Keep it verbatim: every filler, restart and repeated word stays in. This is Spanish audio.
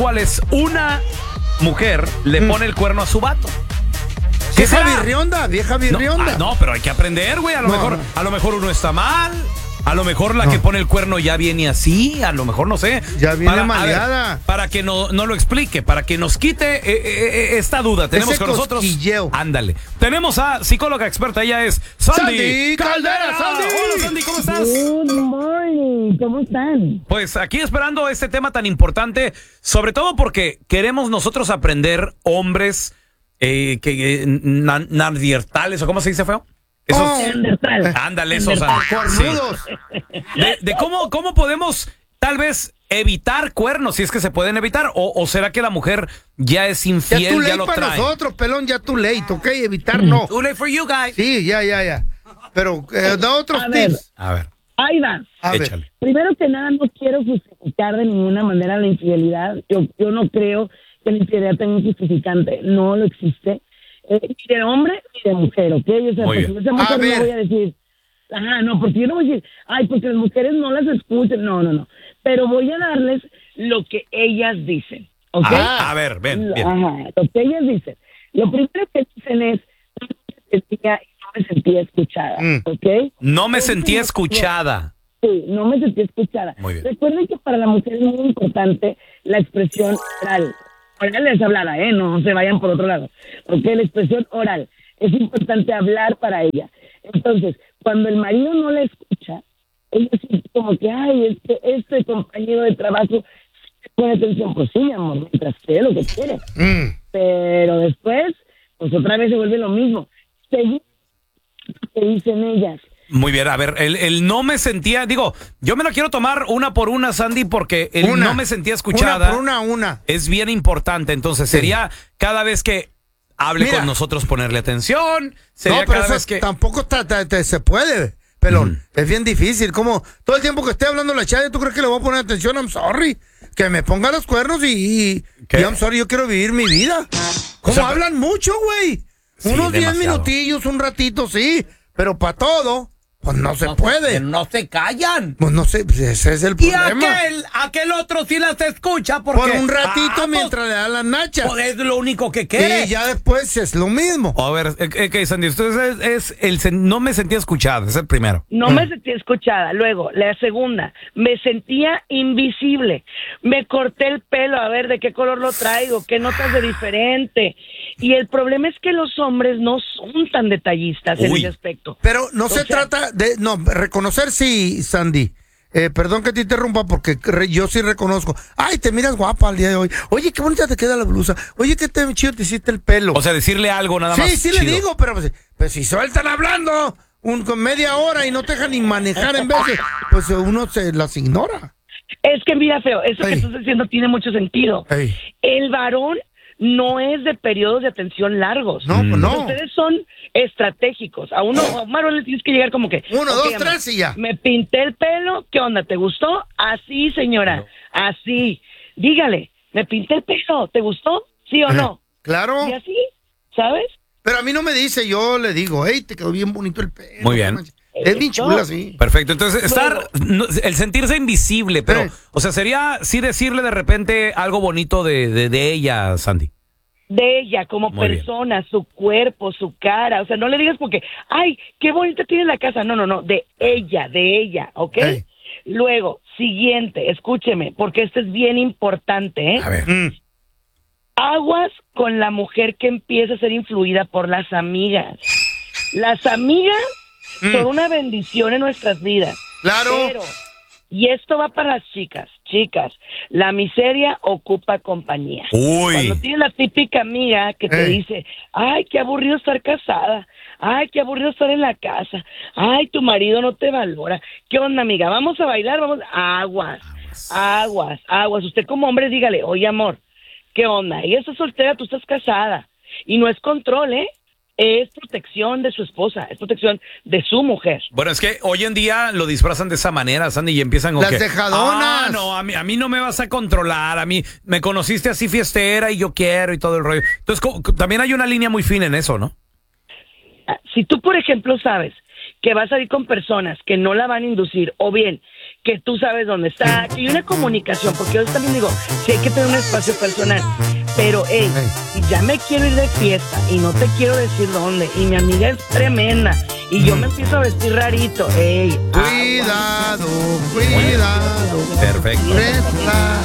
¿Cuál es? Una mujer le pone el cuerno a su vato. ¿Qué Vieja será? virrionda, vieja No, virrionda. ah, no, pero hay que aprender, güey. A lo No. mejor, a lo mejor uno está mal. A lo mejor la No. que pone el cuerno ya viene así. A lo mejor no sé. Ya viene Para- a ver, maleada. para que no, no lo explique, para que nos quite eh, eh, eh, esta duda. Tenemos Ese con nosotros. cosquilleo. Ándale. Tenemos a psicóloga experta. Ella es Sandy, Sandy Caldera, Sandy. Hola, Sandy, ¿cómo estás? Good morning, ¿cómo están? Pues aquí esperando este tema tan importante, sobre todo porque queremos nosotros aprender, hombres eh, que eh, na- nardiertales, o cómo se dice, feo. Esos, Oh. Neandertal. ándale, esos. Neandertal. Sí. Cornudos. De, de cómo, cómo podemos tal vez evitar cuernos, si es que se pueden evitar, o, o será que la mujer ya es Ya infiel, too ya, late lo para trae. nosotros, pelón, ya too late, ¿ok? Evitar no. Too late for you guys. Sí, ya, ya, ya. Pero eh, da otros A ver. tips. A ver, Ahí va. A ver. échale. Primero que nada, no quiero justificar de ninguna manera la infidelidad. Yo, yo no creo que la infidelidad tenga un justificante. No lo existe. Eh, ni de hombre ni de mujer, ¿ok? O sea, Muy porque bien. esa mujer A no ver. voy a decir, ajá, no, porque yo no voy a decir, ay, porque las mujeres no las escuchan. No, no, no. Pero voy a darles lo que ellas dicen, ¿ok? Ah, a ver, ven, bien. Ajá, lo que ellas dicen. Lo primero que dicen es, no me sentía, no me sentía escuchada, Mm. ¿ok? No me Entonces, sentía no- escuchada. Sí, no me sentí escuchada. Muy bien. Recuerden que para la mujer es muy importante la expresión oral. Oral es hablada, ¿eh? No se vayan por otro lado. Porque la expresión oral es importante hablar para ella. Entonces, cuando el marido no la escucha, ella siente como que, ay, es que este compañero de trabajo pone atención. Pues sí, mi amor, mientras que lo que quiere. Mm. Pero después, pues otra vez se vuelve lo mismo. Según lo que dicen ellas. Muy bien, a ver, el, el no me sentía, digo, yo me lo quiero tomar una por una, Sandy, porque el Una. no me sentía escuchada Una por una, una. es bien importante. Entonces, Sí. sería cada vez que hable Mira. con nosotros ponerle atención. Sería No, pero cada eso vez que. tampoco está, ta- ta- se puede, pelón. Es bien difícil. Como todo el tiempo que esté hablando la chaya, ¿tú crees que le voy a poner atención? I'm sorry. Que me ponga los cuernos y, y, ¿Qué? y I'm sorry, yo quiero vivir mi vida. Como sea, hablan mucho, güey. Sí, Unos diez demasiado. minutillos, un ratito, sí. Pero para todo, pues no se puede. No se callan. Pues no sé, pues ese es el Y problema. aquel, aquel otro sí las escucha porque. Por un ratito Ah, pues, mientras le da las nachas. pues, es lo único que quiere. Y ya después es lo mismo. A ver, eh, eh, ¿qué, Sandy? Entonces es, es el sen- no me sentía escuchada, es el primero. No me sentía escuchada. Luego, la segunda, me sentía invisible. Me corté el pelo a ver de qué color lo traigo, qué notas de diferente. Y el problema es que los hombres no son tan detallistas en Uy. ese aspecto. Pero no se sea- trata de, no, reconocer sí, Sandy. Eh, perdón que te interrumpa porque re- yo sí reconozco. Ay, te miras guapa al día de hoy. Oye, qué bonita te queda la blusa. Oye, qué te, chido te hiciste el pelo. O sea, decirle algo nada más. sí, sí le chido. digo, pero pues, pues si sueltan hablando un, con media hora y no te dejan ni manejar en veces, pues uno se las ignora. Es que mira, feo, eso Ey. que estás diciendo tiene mucho sentido. Ey. El varón no es de periodos de atención largos. No, pues no. Ustedes son estratégicos. A uno, a un varón le tienes que llegar como que... Uno, ok, dos, amor, tres y ya. Me pinté el pelo, ¿qué onda? ¿Te gustó? Así, señora, así. Dígale, me pinté el pelo, ¿te gustó? ¿Sí o no? Claro. Y así, ¿sabes? Pero a mí no me dice, yo le digo, hey, te quedó bien bonito el pelo. Muy bien. Es bien Eso. chula, sí. Perfecto, entonces estar, no, el sentirse invisible, pero, Eh. o sea, sería sí decirle de repente algo bonito de, de, de ella, Sandy. De ella como Muy bien. persona, su cuerpo, su cara. O sea, no le digas porque, ay, qué bonita tiene la casa. No, no, no, de ella, de ella, ¿ok? Ey. Luego, siguiente, escúcheme, porque esto es bien importante, ¿eh? A ver. Mm. Aguas con la mujer que empieza a ser influida por las amigas. Las amigas Mm. son una bendición en nuestras vidas. Claro. Pero, y esto va para las chicas, chicas, la miseria ocupa compañía. Uy. Cuando tienes la típica amiga que te Ey. dice, ay, qué aburrido estar casada, ay, qué aburrido estar en la casa, ay, tu marido no te valora. ¿Qué onda, amiga? Vamos a bailar, vamos, aguas, aguas, aguas. Usted como hombre dígale, oye, amor, ¿qué onda? Ella está soltera, tú estás casada. Y no es control, ¿eh? Es protección de su esposa, es protección de su mujer. Bueno, es que hoy en día lo disfrazan de esa manera, Sandy, y empiezan con Las que, dejadonas. Ah, no, a mí, a mí no me vas a controlar, a mí me conociste así fiestera y yo quiero y todo el rollo. Entonces, co- co- también hay una línea muy fina en eso, ¿no? Si tú, por ejemplo, sabes que vas a ir con personas que no la van a inducir, o bien que tú sabes dónde está, que hay una comunicación, porque yo también digo, sí hay que tener un espacio personal, pero hey, si ya me quiero ir de fiesta y no te quiero decir dónde, y mi amiga es tremenda, y yo me empiezo a vestir rarito, hey, Cuidado, cuidado. Perfecto. Presta.